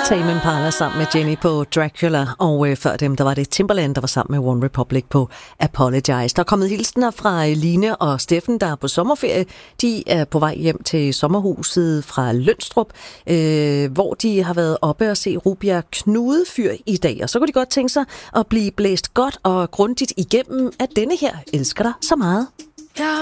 Tame Impala sammen med Jenny på Dracula, og før dem, der var det Timbaland, der var sammen med One Republic på Apologize. Der er kommet hilsener fra Line og Steffen, der er på sommerferie. De er på vej hjem til sommerhuset fra Lønstrup, hvor de har været oppe og se Rubjerg Knudefyr i dag. Og så kunne de godt tænke sig at blive blæst godt og grundigt igennem af denne her Elsker dig så meget.